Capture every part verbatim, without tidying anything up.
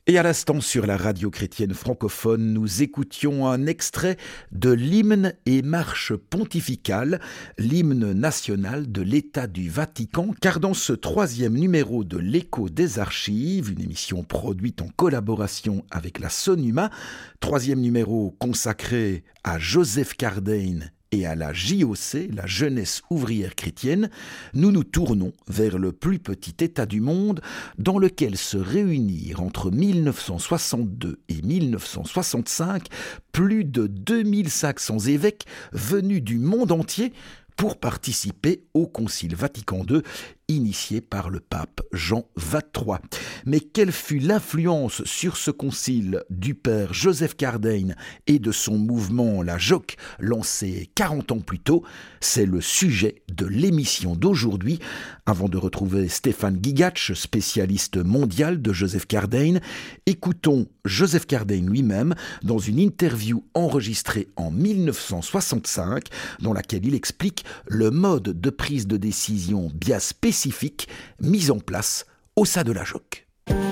Et à l'instant sur la radio chrétienne francophone, nous écoutions un extrait de l'hymne et marche pontificale, l'hymne national de l'État du Vatican, car dans ce troisième numéro de l'Écho des Archives, une émission produite en collaboration avec la Sonuma, troisième numéro consacré à Joseph Cardijn et à la J O C, la Jeunesse ouvrière chrétienne, nous nous tournons vers le plus petit État du monde dans lequel se réunirent entre mille neuf cent soixante-deux et mille neuf cent soixante-cinq plus de deux mille cinq cents évêques venus du monde entier pour participer au Concile Vatican deux, initié par le pape Jean vingt-trois. Mais quelle fut l'influence sur ce concile du père Joseph Cardijn et de son mouvement La J O C, lancé quarante ans plus tôt? C'est le sujet de l'émission d'aujourd'hui. Avant de retrouver Stéphane Gigatch, spécialiste mondial de Joseph Cardijn, écoutons Joseph Cardijn lui-même dans une interview enregistrée en mille neuf cent soixante-cinq, dans laquelle il explique le mode de prise de décision bien spécifique mis en place au sein de la J O C.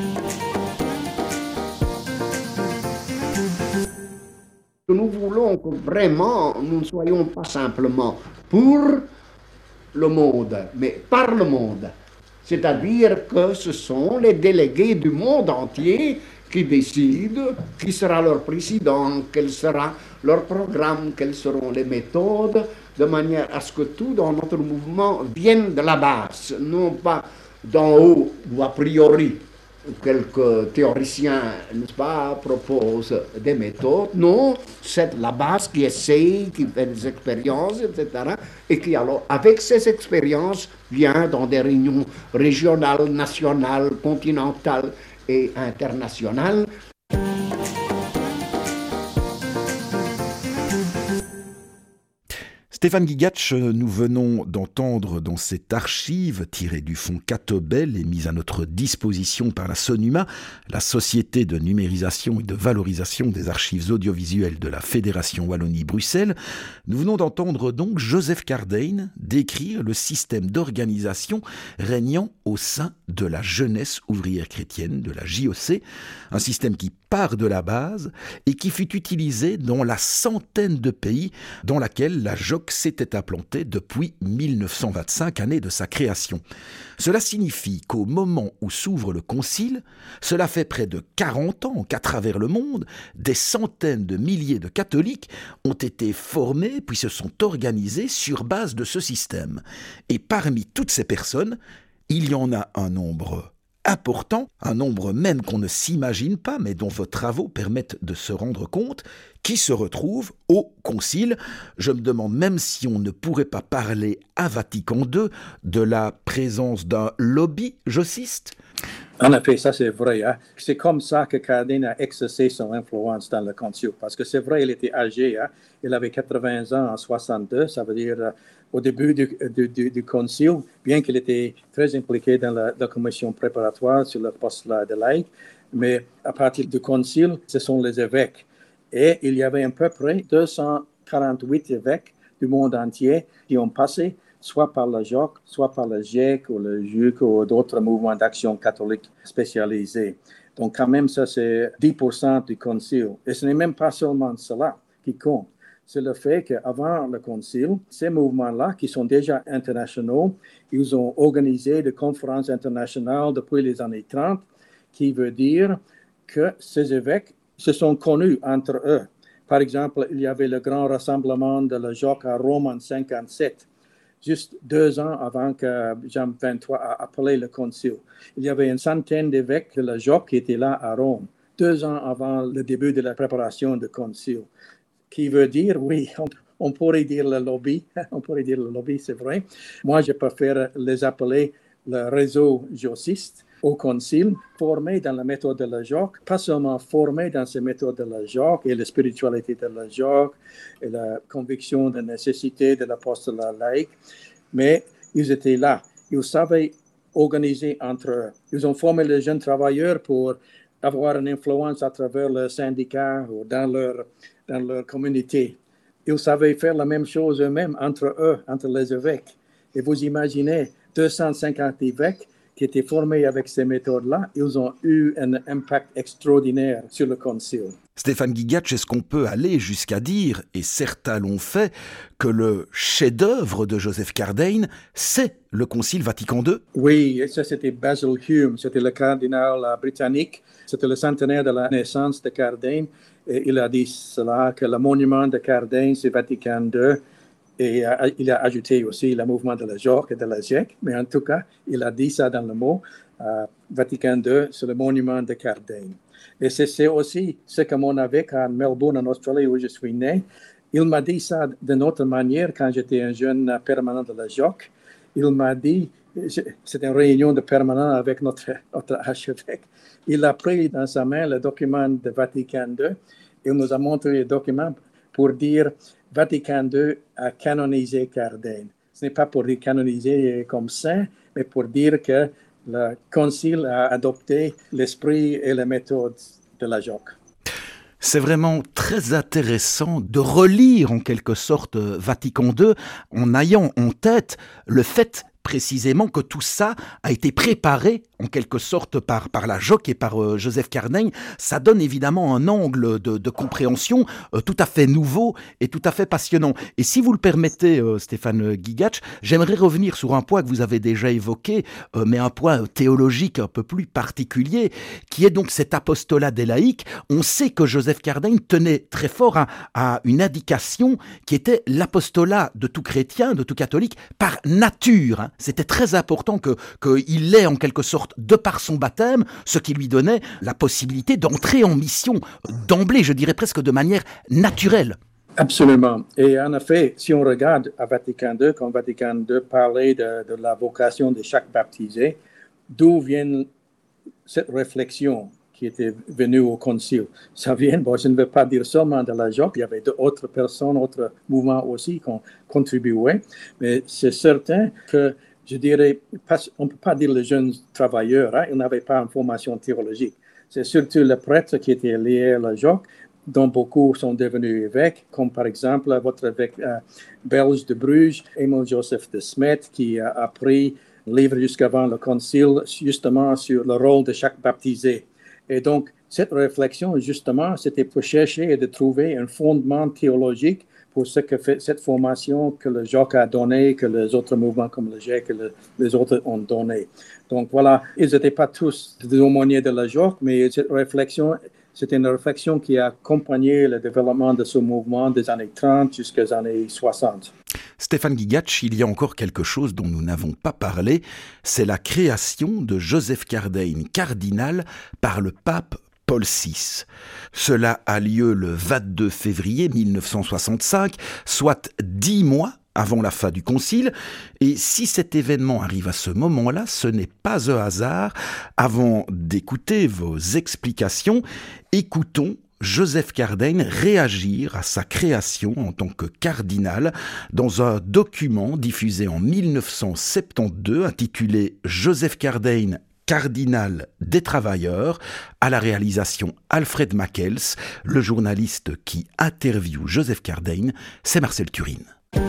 Nous voulons que vraiment nous ne soyons pas simplement pour le monde, mais par le monde. C'est-à-dire que ce sont les délégués du monde entier qui décident qui sera leur président, quel sera leur programme, quelles seront les méthodes, de manière à ce que tout dans notre mouvement vienne de la base, non pas d'en haut ou a priori. Quelques théoriciens, n'est-ce pas, proposent des méthodes. Non, c'est la base qui essaye, qui fait des expériences, et cetera. Et qui alors, avec ces expériences, vient dans des réunions régionales, nationales, continentales et internationales. Stéphane Gigatch, nous venons d'entendre dans cette archive tirée du fonds Catobel et mise à notre disposition par la Sonuma, la Société de numérisation et de valorisation des archives audiovisuelles de la Fédération Wallonie-Bruxelles, nous venons d'entendre donc Joseph Cardijn décrire le système d'organisation régnant au sein de la jeunesse ouvrière chrétienne, de la J O C, un système qui part de la base et qui fut utilisé dans la centaine de pays dans laquelle la J O C s'était implantée depuis mille neuf cent vingt-cinq, année de sa création. Cela signifie qu'au moment où s'ouvre le concile, cela fait près de quarante ans qu'à travers le monde, des centaines de milliers de catholiques ont été formés puis se sont organisés sur base de ce système. Et parmi toutes ces personnes, il y en a un nombre important, un nombre même qu'on ne s'imagine pas, mais dont vos travaux permettent de se rendre compte, qui se retrouve au Concile. Je me demande même si on ne pourrait pas parler à Vatican deux de la présence d'un lobby jossiste. En effet, ça c'est vrai. Hein? C'est comme ça que Cardijn a exercé son influence dans le concile. Parce que c'est vrai, il était âgé. Hein? Il avait quatre-vingts ans en soixante-deux, ça veut dire euh, au début du, du, du, du concile, bien qu'il était très impliqué dans la, la commission préparatoire sur le poste de laïc. Mais à partir du concile, ce sont les évêques. Et il y avait à peu près deux cent quarante-huit évêques du monde entier qui ont passé soit par la J O C, soit par le G I E C ou le J U C ou d'autres mouvements d'action catholique spécialisés. Donc quand même, ça c'est dix pour cent du concile. Et ce n'est même pas seulement cela qui compte. C'est le fait qu'avant le concile, ces mouvements-là, qui sont déjà internationaux, ils ont organisé des conférences internationales depuis les années trente, qui veut dire que ces évêques se sont connus entre eux. Par exemple, il y avait le grand rassemblement de la J O C à Rome en cinquante-sept, juste deux ans avant que Jean vingt-trois a appelé le concile. Il y avait une centaine d'évêques de la J O C qui étaient là à Rome, deux ans avant le début de la préparation du concile. Qui veut dire, oui, on, on pourrait dire le lobby, on pourrait dire le lobby, c'est vrai. Moi, je préfère les appeler le réseau jossiste au concile, formé dans la méthode de la J O C, pas seulement formé dans ces méthodes de la J O C et la spiritualité de la J O C et la conviction de nécessité de l'apostolat laïque, mais ils étaient là. Ils savaient organiser entre eux. Ils ont formé les jeunes travailleurs pour avoir une influence à travers le syndicat ou dans leur, dans leur communauté. Ils savaient faire la même chose eux-mêmes entre eux, entre les évêques. Et vous imaginez deux cent cinquante évêques qui étaient formés avec ces méthodes-là, ils ont eu un impact extraordinaire sur le concile. Stéphane Gigatch, est-ce qu'on peut aller jusqu'à dire, et certains l'ont fait, que le chef-d'œuvre de Joseph Cardijn, c'est le Concile Vatican deux? Oui, et ça c'était Basil Hume, c'était le cardinal britannique, c'était le centenaire de la naissance de Cardijn, et il a dit cela, que le monument de Cardijn, c'est Vatican deux, et euh, il a ajouté aussi le mouvement de la Jorque et de la G I E C, mais en tout cas, il a dit ça dans le mot, euh, Vatican deux, c'est le monument de Cardijn. Et c'est, c'est aussi ce que mon évêque à Melbourne, en Australie, où je suis né, il m'a dit ça d'une autre manière quand j'étais un jeune permanent de la J O C. Il m'a dit, c'était une réunion de permanents avec notre, notre archevêque, il a pris dans sa main le document de Vatican deux, il nous a montré le document pour dire Vatican deux a canonisé Cardijn. Ce n'est pas pour dire canoniser comme saint, mais pour dire que le concile a adopté l'esprit et les méthodes de la J O C. C'est vraiment très intéressant de relire en quelque sorte Vatican deux en ayant en tête le fait précisément que tout ça a été préparé en quelque sorte par, par la J O C et par euh, Joseph Cardijn. Ça donne évidemment un angle de, de compréhension euh, tout à fait nouveau et tout à fait passionnant. Et si vous le permettez, euh, Stéphane Gigatch, j'aimerais revenir sur un point que vous avez déjà évoqué, euh, mais un point théologique un peu plus particulier, qui est donc cet apostolat des laïcs. On sait que Joseph Cardijn tenait très fort à, à une indication qui était l'apostolat de tout chrétien, de tout catholique, par nature. Hein. C'était très important que, qu'il l'ait en quelque sorte de par son baptême, ce qui lui donnait la possibilité d'entrer en mission d'emblée, je dirais presque de manière naturelle. Absolument. Et en effet, si on regarde à Vatican deux, quand Vatican deux parlait de, de la vocation de chaque baptisé, d'où vient cette réflexion qui était venue au concile? Ça vient, bon, je ne veux pas dire seulement de la J O C, il y avait d'autres personnes, d'autres mouvements aussi qui ont contribué, mais c'est certain que je dirais, on ne peut pas dire les jeunes travailleurs, hein, ils n'avaient pas une formation théologique. C'est surtout les prêtres qui étaient liés à la J O C, dont beaucoup sont devenus évêques, comme par exemple votre évêque euh, belge de Bruges, Emile Joseph de Smet, qui a appris le livre jusqu'avant le concile, justement sur le rôle de chaque baptisé. Et donc, cette réflexion, justement, c'était pour chercher et de trouver un fondement théologique pour ce que fait cette formation que le J O C a donnée, que les autres mouvements comme le G I E C, que le, les autres ont donné. Donc voilà, ils n'étaient pas tous des aumôniers de la J O C, mais cette réflexion, c'était une réflexion qui a accompagné le développement de ce mouvement des années trente jusqu'aux années soixante. Stéphane Gigatch, il y a encore quelque chose dont nous n'avons pas parlé, c'est la création de Joseph Cardijn cardinal par le pape Paul six. Cela a lieu le vingt-deux février mille neuf cent soixante-cinq, soit dix mois avant la fin du concile. Et si cet événement arrive à ce moment-là, ce n'est pas un hasard. Avant d'écouter vos explications, écoutons Joseph Cardijn réagir à sa création en tant que cardinal dans un document diffusé en mille neuf cent soixante-douze intitulé « Joseph Cardijn, cardinal des travailleurs », à la réalisation Alfred Mackels. Le journaliste qui interviewe Joseph Cardijn, c'est Marcel Turine.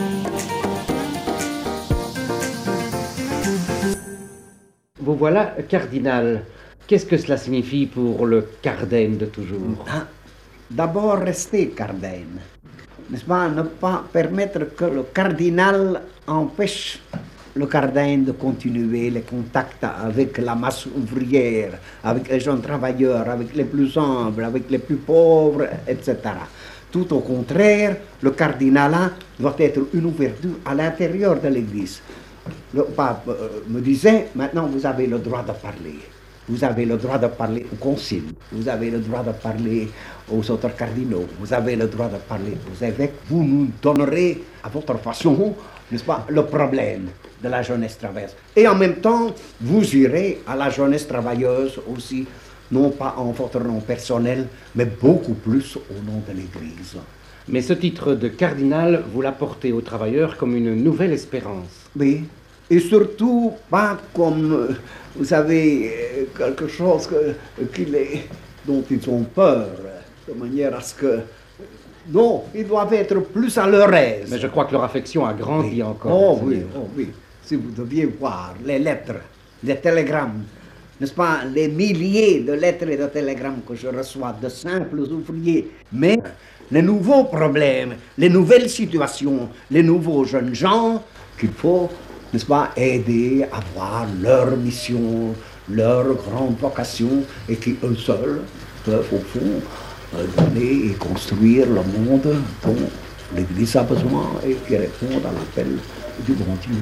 Vous voilà cardinal. Qu'est-ce que cela signifie pour le Cardijn de toujours? Ah, d'abord, rester Cardijn. N'est-ce pas? Ne pas permettre que le cardinal empêche le Cardijn de continuer les contacts avec la masse ouvrière, avec les jeunes travailleurs, avec les plus humbles, avec les plus pauvres, et cetera. Tout au contraire, le cardinalat doit être une ouverture à l'intérieur de l'Église. Le pape euh, me disait, maintenant vous avez le droit de parler. Vous avez le droit de parler au concile, vous avez le droit de parler aux autres cardinaux, vous avez le droit de parler aux évêques. Vous nous donnerez à votre façon, n'est-ce pas, le problème de la jeunesse travailleuse. Et en même temps, vous irez à la jeunesse travailleuse aussi, non pas en votre nom personnel, mais beaucoup plus au nom de l'Église. Mais ce titre de cardinal, vous l'apportez aux travailleurs comme une nouvelle espérance. Oui, et surtout pas comme, vous savez, quelque chose que, qui les, dont ils ont peur, de manière à ce que... Non, ils doivent être plus à leur aise. Mais je crois que leur affection a grandi oui. encore. Oh oui, oh oui. Si vous deviez voir les lettres des télégrammes, n'est-ce pas, les milliers de lettres et de télégrammes que je reçois de simples ouvriers, mais les nouveaux problèmes, les nouvelles situations, les nouveaux jeunes gens qu'il faut, n'est-ce pas, aider à voir leur mission, leur grande vocation, et qui eux seuls peuvent au fond donner et construire le monde dont l'Église a besoin et qui répond à l'appel du grand Dieu.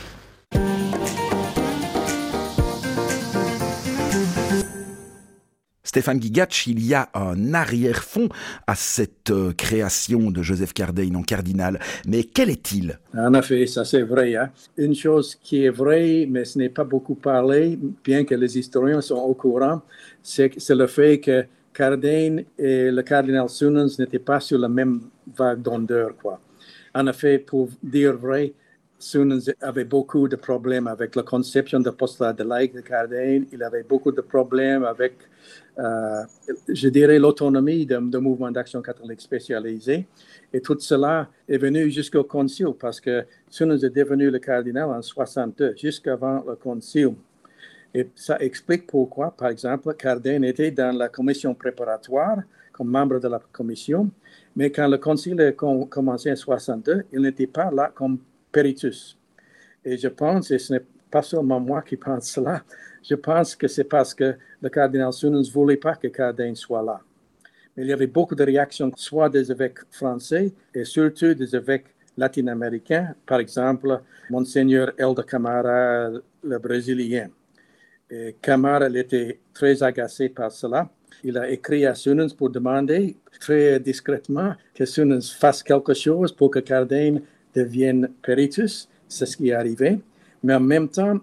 Stéphane Gigatch, il y a un arrière-fond à cette euh, création de Joseph Cardaigne en cardinal. Mais quel est-il ? En effet, ça c'est vrai. Hein? Une chose qui est vraie, mais ce n'est pas beaucoup parlé, bien que les historiens sont au courant, c'est, c'est le fait que Cardaigne et le cardinal Sunens n'étaient pas sur la même vague d'ondeur, quoi. En effet, pour dire vrai, Sunens avait beaucoup de problèmes avec la conception de l'apostolat de laïque de Cardaigne. Il avait beaucoup de problèmes avec, euh, je dirais, l'autonomie d'un mouvement d'action catholique spécialisé. Et tout cela est venu jusqu'au concile, parce que Sunens est devenu le cardinal en soixante-deux, jusqu'avant le concile. Et ça explique pourquoi, par exemple, Cardaigne était dans la commission préparatoire comme membre de la commission, mais quand le concile a commencé en soixante-deux, il n'était pas là comme Peritus. Et je pense, et ce n'est pas seulement moi qui pense cela, je pense que c'est parce que le cardinal Sunens ne voulait pas que Cardaigne soit là. Mais il y avait beaucoup de réactions, soit des évêques français et surtout des évêques latino-américains, par exemple, Monseigneur Helder Camara, le Brésilien. Et Camara il était très agacé par cela. Il a écrit à Sunens pour demander très discrètement que Sunens fasse quelque chose pour que Cardaigne devienne Peritus. C'est ce qui est arrivé. Mais en même temps,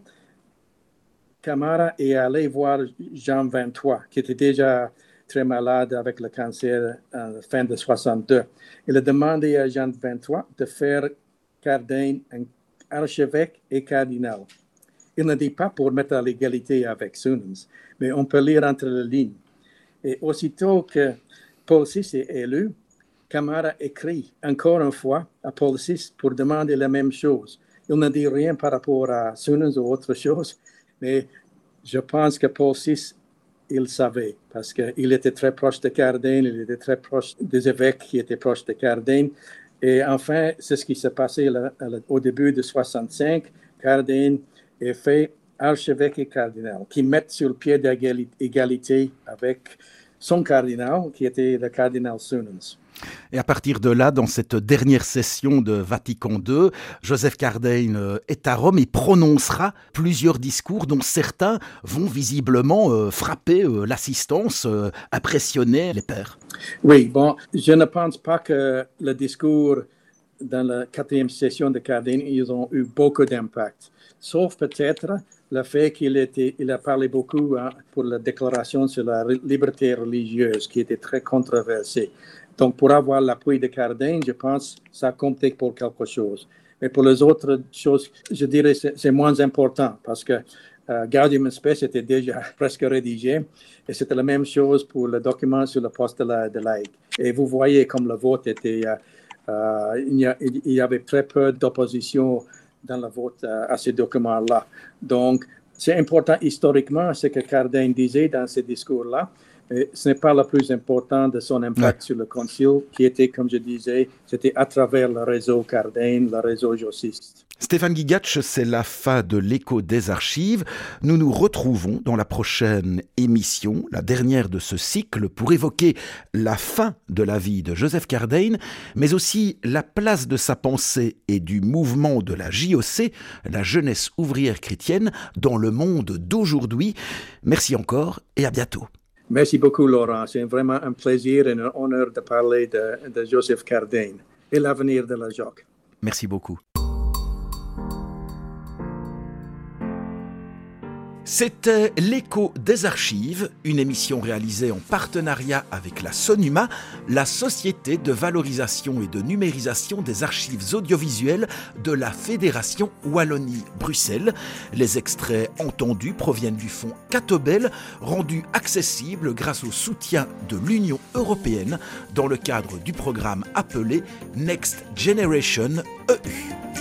Camara est allé voir Jean vingt-trois, qui était déjà très malade avec le cancer à la fin de soixante-deux. Il a demandé à Jean vingt-trois de faire Cardaigne un archevêque et cardinal. Il ne dit pas pour mettre à l'égalité avec Sunens, mais on peut lire entre les lignes. Et aussitôt que Paul six est élu, Camara écrit encore une fois à Paul six pour demander la même chose. Il ne dit rien par rapport à Sunens ou autre chose, mais je pense que Paul six, il savait, parce qu'il était très proche de Cardaigne, il était très proche des évêques qui étaient proches de Cardaigne. Et enfin, c'est ce qui s'est passé là, au début de soixante-cinq. Cardaigne est fait archevêque et cardinal, qui mettent sur le pied d'égalité avec son cardinal, qui était le cardinal Sunens. Et à partir de là, dans cette dernière session de Vatican deux, Joseph Cardaigne est à Rome et prononcera plusieurs discours dont certains vont visiblement euh, frapper euh, l'assistance, euh, impressionner les pères. Oui, bon, je ne pense pas que le discours dans la quatrième session de Cardaigne, ils ont eu beaucoup d'impact. Sauf peut-être le fait qu'il était, il a parlé beaucoup hein, pour la déclaration sur la liberté religieuse, qui était très controversée. Donc, pour avoir l'appui de Cardaigne, je pense que ça comptait pour quelque chose. Mais pour les autres choses, je dirais que c'est, c'est moins important, parce que euh, Gaudium et Spes était déjà presque rédigé, et c'était la même chose pour le document sur l'apostolat de laïque. Et vous voyez comme le vote était, euh, euh, il, y a, il y avait très peu d'opposition dans le vote euh, à ces documents-là. Donc, c'est important historiquement ce que Cardaigne disait dans ces discours-là. Mais ce n'est pas le plus important de son impact ouais. sur le concile, qui était, comme je disais, c'était à travers le réseau Cardaigne, le réseau jossiste. Stéphane Gigatch, c'est la fin de l'écho des archives. Nous nous retrouvons dans la prochaine émission, la dernière de ce cycle, pour évoquer la fin de la vie de Joseph Cardaigne, mais aussi la place de sa pensée et du mouvement de la J O C, la jeunesse ouvrière chrétienne, dans le monde d'aujourd'hui. Merci encore et à bientôt. Merci beaucoup, Laurent. C'est vraiment un plaisir et un honneur de parler de, de Joseph Cardaigne et l'avenir de la J O C. Merci beaucoup. C'était l'écho des archives, une émission réalisée en partenariat avec la Sonuma, la société de valorisation et de numérisation des archives audiovisuelles de la Fédération Wallonie-Bruxelles. Les extraits entendus proviennent du fonds Catobel, rendu accessible grâce au soutien de l'Union européenne dans le cadre du programme appelé Next Generation E U.